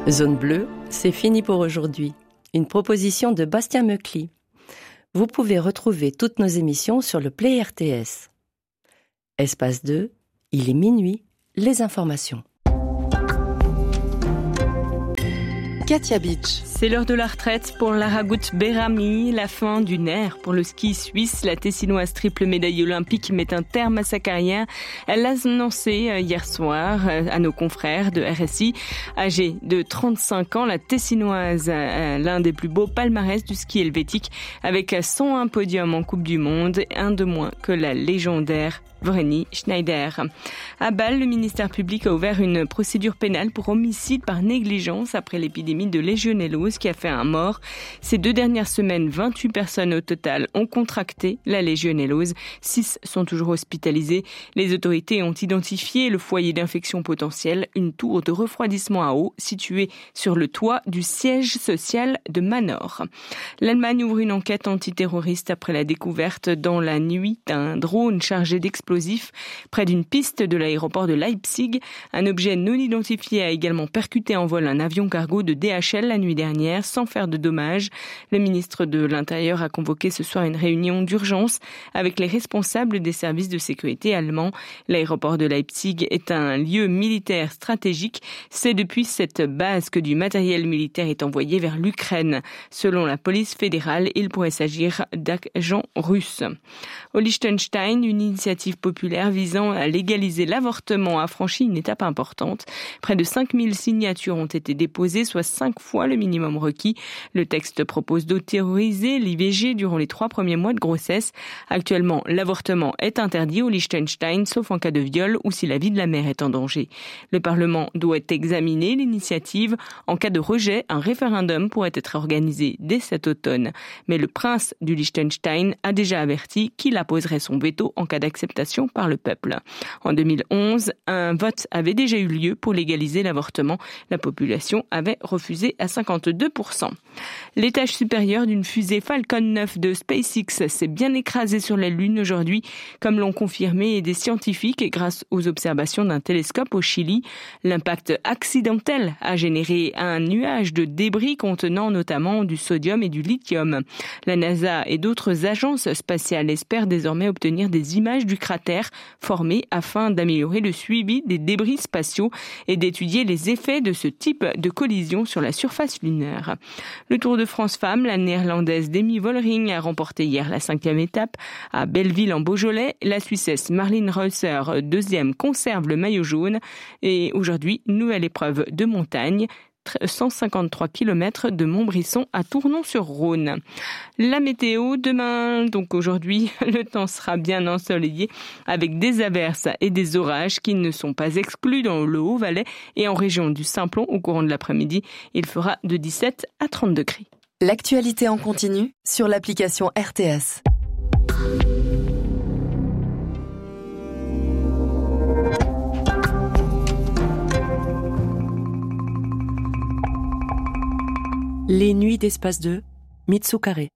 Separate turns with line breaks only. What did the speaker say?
Zone bleue, c'est fini pour aujourd'hui. Une proposition de Bastien Meucli. Vous pouvez retrouver toutes nos émissions sur le Play RTS. Espace 2, il est minuit, les informations.
Katia Beach.
C'est l'heure de la retraite pour Lara Gut-Berami, la fin d'une ère pour le ski suisse. La Tessinoise triple médaille olympique met un terme à sa carrière. Elle l'a annoncé hier soir à nos confrères de RSI. Âgée de 35 ans, la Tessinoise a l'un des plus beaux palmarès du ski helvétique avec 101 podiums en Coupe du Monde, un de moins que la légendaire Vreni Schneider. À Bâle, le ministère public a ouvert une procédure pénale pour homicide par négligence après l'épidémie de légionellose qui a fait un mort. Ces 2 dernières semaines, 28 personnes au total ont contracté la légionellose. 6 sont toujours hospitalisées. Les autorités ont identifié le foyer d'infection potentielle, une tour de refroidissement à eau située sur le toit du siège social de Manor. L'Allemagne ouvre une enquête antiterroriste après la découverte dans la nuit d'un drone chargé d'explosifs près d'une piste de l'aéroport de Leipzig. Un objet non identifié a également percuté en vol un avion cargo de DHL la nuit dernière sans faire de dommages. Le ministre de l'Intérieur a convoqué ce soir une réunion d'urgence avec les responsables des services de sécurité allemands. L'aéroport de Leipzig est un lieu militaire stratégique. C'est depuis cette base que du matériel militaire est envoyé vers l'Ukraine. Selon la police fédérale, il pourrait s'agir d'agents russes. Au Liechtenstein, une initiative populaire visant à légaliser l'avortement a franchi une étape importante. Près de 5000 signatures ont été déposées, soit 5 fois le minimum requis. Le texte propose d'autoriser l'IVG durant les 3 premiers mois de grossesse. Actuellement, l'avortement est interdit au Liechtenstein, sauf en cas de viol ou si la vie de la mère est en danger. Le Parlement doit examiner l'initiative. En cas de rejet, un référendum pourrait être organisé dès cet automne. Mais le prince du Liechtenstein a déjà averti qu'il apposerait son veto en cas d'acceptation par le peuple. En 2011, un vote avait déjà eu lieu pour légaliser l'avortement. La population avait refusé à 52%. L'étage supérieur d'une fusée Falcon 9 de SpaceX s'est bien écrasé sur la Lune aujourd'hui, comme l'ont confirmé des scientifiques grâce aux observations d'un télescope au Chili. L'impact accidentel a généré un nuage de débris contenant notamment du sodium et du lithium. La NASA et d'autres agences spatiales espèrent désormais obtenir des images du cratère formé afin d'améliorer le suivi des débris spatiaux et d'étudier les effets de ce type de collision sur la surface lunaire. Le Tour de France femmes, la néerlandaise Demi Vollering a remporté hier la 5e étape à Belleville en Beaujolais. La Suissesse Marlene Reusser, 2e, conserve le maillot jaune et aujourd'hui, nouvelle épreuve de montagne. 153 km de Montbrisson à Tournon-sur-Rhône. La météo, demain, donc aujourd'hui, le temps sera bien ensoleillé avec des averses et des orages qui ne sont pas exclus dans le Haut-Valais et en région du Simplon au courant de l'après-midi. Il fera de 17 à 30 degrés.
L'actualité en continu sur l'application RTS.
Les nuits d'Espace 2, Mitsukare.